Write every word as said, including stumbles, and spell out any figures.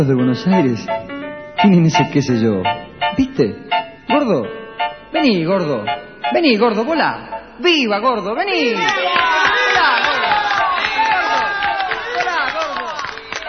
de Buenos Aires tienen ese qué sé yo. ¿Viste? Gordo, vení, gordo. Vení, gordo, volá. ¡Viva, gordo, vení!